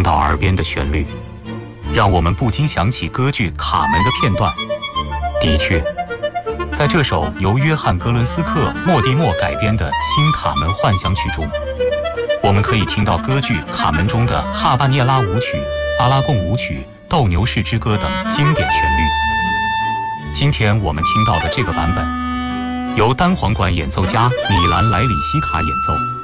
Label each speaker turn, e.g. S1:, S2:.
S1: 听到耳边的旋律，让我们不禁想起歌剧《卡门》的片段。的确，在这首由约翰·格伦斯克·莫蒂莫改编的新《卡门幻想曲》中，我们可以听到歌剧《卡门》中的哈巴涅拉舞曲、阿拉贡舞曲、斗牛士之歌等经典旋律。今天我们听到的这个版本，由单簧管演奏家米兰·莱里西卡演奏。